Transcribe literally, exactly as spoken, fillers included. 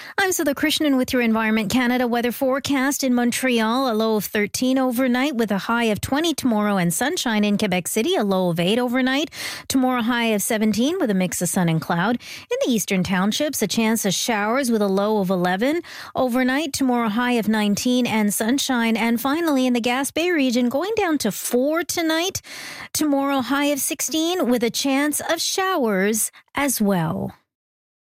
I'm Sudha Krishnan with your Environment Canada weather forecast. In Montreal, a low of thirteen overnight with a high of twenty tomorrow, and sunshine in Quebec City, a low of eight overnight. Tomorrow, high of seventeen with a mix of sun and cloud. In the eastern townships, a chance of showers with a low of eleven. Overnight, tomorrow, high of nineteen and sunshine. And finally, in the Gaspé region, going down to four tonight. Tomorrow, high of sixteen with a chance of showers as well.